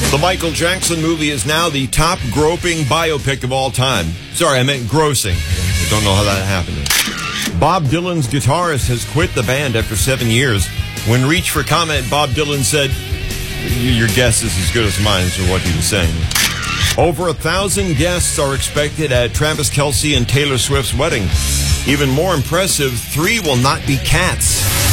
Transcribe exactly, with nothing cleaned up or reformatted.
The Michael Jackson movie is now the top groping biopic of all time. Sorry, I meant grossing. I don't know how that happened. Bob Dylan's guitarist has quit the band after seven years. When reached for comment, Bob Dylan said, "Your guess is as good as mine," so what he was saying. Over a thousand guests are expected at Travis Kelce and Taylor Swift's wedding. Even more impressive, three will not be cats.